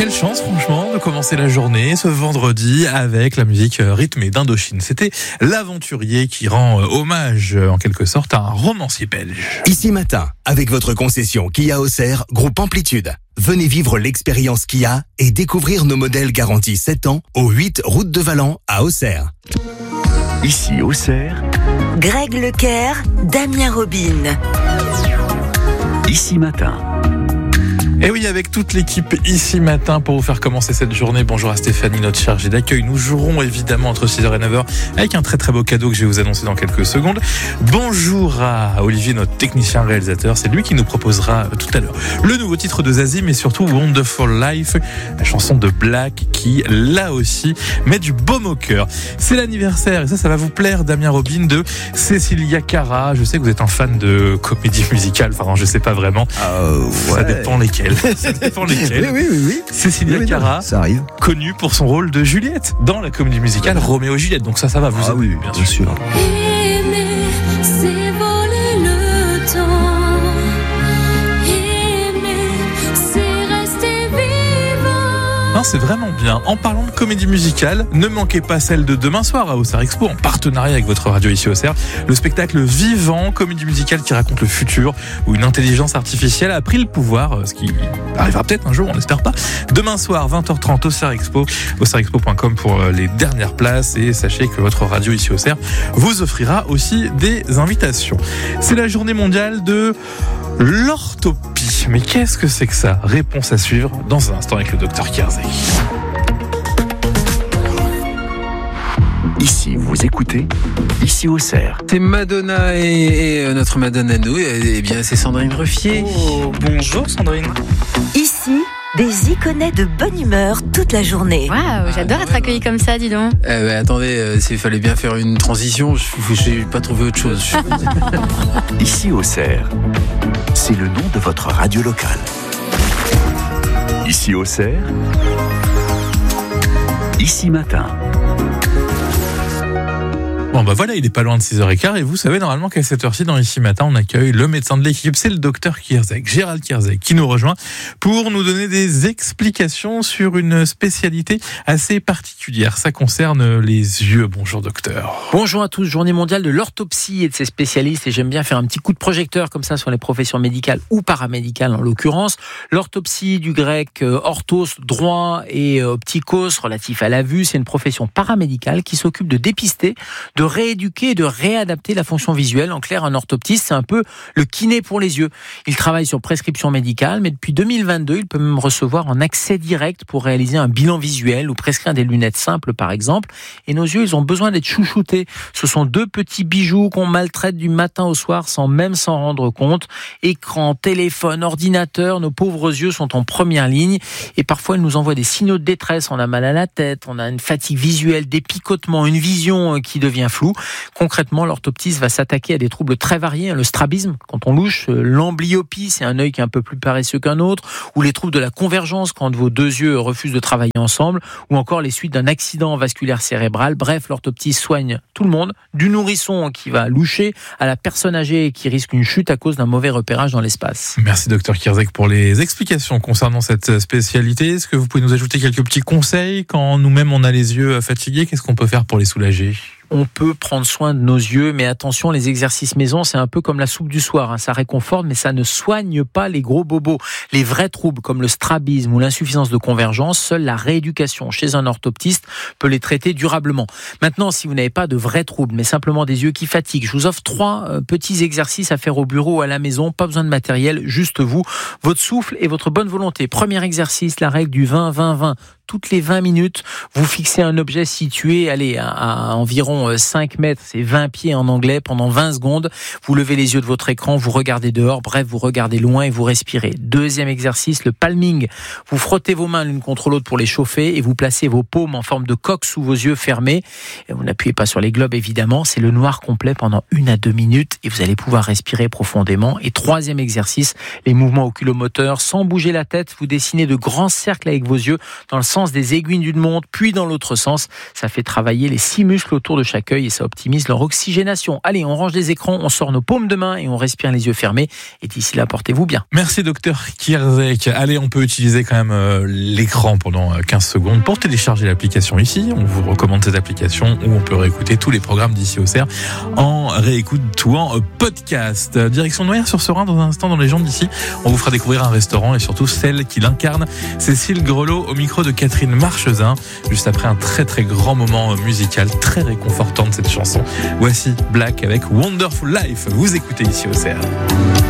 Quelle chance franchement de commencer la journée ce vendredi avec la musique rythmée d'Indochine. C'était l'aventurier qui rend hommage en quelque sorte à un romancier belge. Ici Matin, avec votre concession Kia Auxerre, groupe Amplitude. Venez vivre l'expérience Kia et découvrir nos modèles garantis 7 ans au 8 route de Valent à Auxerre. Ici Auxerre, Greg Lecaire, Damien Robin. Ici Matin. Et oui, avec toute l'équipe ici matin pour vous faire commencer cette journée. Bonjour à Stéphanie, notre chargée d'accueil. Nous jouerons évidemment entre 6h et 9h avec un très très beau cadeau que je vais vous annoncer dans quelques secondes. Bonjour à Olivier, notre technicien réalisateur. C'est lui qui nous proposera tout à l'heure le nouveau titre de Zazie, mais surtout Wonderful Life, la chanson de Black qui, là aussi, met du baume au cœur. C'est l'anniversaire, et ça va vous plaire, Damien Robin, de Cecilia Cara. Je sais que vous êtes un fan de comédie musicale. Enfin, je sais pas vraiment. Ouais. Ça dépend lesquels. Ça dépend lesquels. Oui. Cecilia Cara, ça arrive. connue pour son rôle de Juliette dans la comédie musicale Roméo et Juliette. Donc ça va vous aider, oui, bien sûr. Aimer, c'est voler le temps. Aimer, c'est rester vivant. Non, c'est vraiment bien. En parlant de comédie musicale, ne manquez pas celle de demain soir à Auxerre Expo, en partenariat avec votre radio ici Auxerre. Le spectacle vivant, comédie musicale qui raconte le futur, où une intelligence artificielle a pris le pouvoir, ce qui arrivera peut-être un jour, on n'espère pas. Demain soir, 20h30, Auxerre Expo, auxerrexpo.com pour les dernières places. Et sachez que votre radio ici Auxerre vous offrira aussi des invitations. C'est la journée mondiale de l'orthopie. Mais qu'est-ce que c'est que ça ? Réponse à suivre dans un instant avec le docteur Kierzek. Ici, vous écoutez, ici Auxerre. C'est Madonna et notre Madone à nous, et bien c'est Sandrine Ruffier. Oh, bonjour Sandrine. Ici, des iconais de bonne humeur toute la journée. Waouh, j'adore être accueillie comme ça, dis donc. Attendez, s'il fallait bien faire une transition, j'ai pas trouvé autre chose. Ici Auxerre, c'est le nom de votre radio locale. Ici Auxerre, ici Matin. Bon bah voilà, il est pas loin de 6h15 et vous savez normalement qu'à cette heure-ci dans Ici Matin on accueille le médecin de l'équipe, c'est le docteur Kierzek, Gérald Kierzek, qui nous rejoint pour nous donner des explications sur une spécialité assez particulière. Ça concerne les yeux. Bonjour docteur. Bonjour à tous, journée mondiale de l'orthopsie et de ses spécialistes, et j'aime bien faire un petit coup de projecteur comme ça sur les professions médicales ou paramédicales en l'occurrence. L'orthopsie, du grec orthos, droit, et optikos, relatif à la vue, c'est une profession paramédicale qui s'occupe de dépister, de rééduquer et de réadapter la fonction visuelle. En clair, un orthoptiste, c'est un peu le kiné pour les yeux. Il travaille sur prescription médicale, mais depuis 2022, il peut même recevoir en accès direct pour réaliser un bilan visuel ou prescrire des lunettes simples, par exemple. Et nos yeux, ils ont besoin d'être chouchoutés. Ce sont deux petits bijoux qu'on maltraite du matin au soir sans même s'en rendre compte. Écran, téléphone, ordinateur, nos pauvres yeux sont en première ligne. Et parfois, ils nous envoient des signaux de détresse. On a mal à la tête, on a une fatigue visuelle, des picotements, une vision qui devient flou. Concrètement, l'orthoptiste va s'attaquer à des troubles très variés, le strabisme quand on louche, l'amblyopie, c'est un œil qui est un peu plus paresseux qu'un autre, ou les troubles de la convergence quand vos deux yeux refusent de travailler ensemble, ou encore les suites d'un accident vasculaire cérébral. Bref, l'orthoptiste soigne tout le monde, du nourrisson qui va loucher à la personne âgée qui risque une chute à cause d'un mauvais repérage dans l'espace. Merci docteur Kierzek pour les explications concernant cette spécialité. Est-ce que vous pouvez nous ajouter quelques petits conseils quand nous-mêmes on a les yeux fatigués ? Qu'est-ce qu'on peut faire pour les soulager ? On peut prendre soin de nos yeux, mais attention, les exercices maison, c'est un peu comme la soupe du soir. Ça réconforte, mais ça ne soigne pas les gros bobos. Les vrais troubles, comme le strabisme ou l'insuffisance de convergence, seule la rééducation chez un orthoptiste peut les traiter durablement. Maintenant, si vous n'avez pas de vrais troubles, mais simplement des yeux qui fatiguent, je vous offre 3 petits exercices à faire au bureau ou à la maison. Pas besoin de matériel, juste vous, votre souffle et votre bonne volonté. Premier exercice, la règle du 20-20-20. Toutes les 20 minutes, vous fixez un objet situé à environ 5 mètres, c'est 20 pieds en anglais, pendant 20 secondes. Vous levez les yeux de votre écran, vous regardez dehors, bref, vous regardez loin et vous respirez. Deuxième exercice, le palming. Vous frottez vos mains l'une contre l'autre pour les chauffer et vous placez vos paumes en forme de coque sous vos yeux fermés. Et vous n'appuyez pas sur les globes, évidemment. C'est le noir complet pendant 1 à 2 minutes et vous allez pouvoir respirer profondément. Et troisième exercice, les mouvements oculomoteurs. Sans bouger la tête, vous dessinez de grands cercles avec vos yeux dans le sens des aiguilles d'une montre, puis dans l'autre sens. Ça fait travailler les 6 muscles autour de chaque bouche accueille et ça optimise leur oxygénation. Allez, on range les écrans, on sort nos paumes de main et on respire les yeux fermés. Et d'ici là, portez-vous bien. Merci docteur Kierzek. Allez, on peut utiliser quand même l'écran pendant 15 secondes pour télécharger l'application ici. On vous recommande cette application où on peut réécouter tous les programmes d'Ici au Cerf en réécoute ou en podcast. Direction Noyers-sur-Serein dans un instant dans les gens d'ici. On vous fera découvrir un restaurant et surtout celle qui l'incarne, Cécile Grelot au micro de Catherine Marchesin. Juste après un très très grand moment musical, très réconfortant de cette chanson. Voici Black avec Wonderful Life. Vous écoutez Ici au Cerf.